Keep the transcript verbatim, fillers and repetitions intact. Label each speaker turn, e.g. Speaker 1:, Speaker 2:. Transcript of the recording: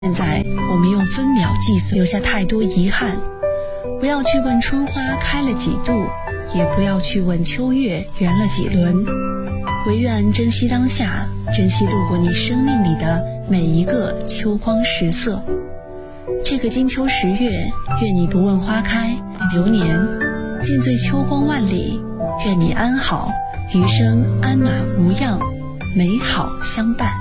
Speaker 1: 现在我们用分秒计算，留下太多遗憾。不要去问春花开了几度，也不要去问秋月圆了几轮。唯愿珍惜当下，珍惜路过你生命里的每一个秋光时色。这个金秋十月，愿你不问花开流年，尽醉秋光万里。愿你安好，余生安暖无恙，美好相伴。